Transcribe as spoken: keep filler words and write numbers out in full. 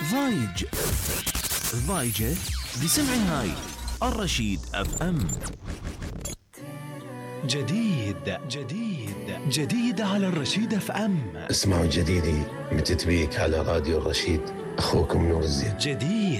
ضايج ضايجة بسمع هاي الرشيد اف ام. جديد جديد جديد على الرشيد اف ام. اسمعوا جديدي متتبيك على راديو الرشيد. اخوكم نور الزين. جديد.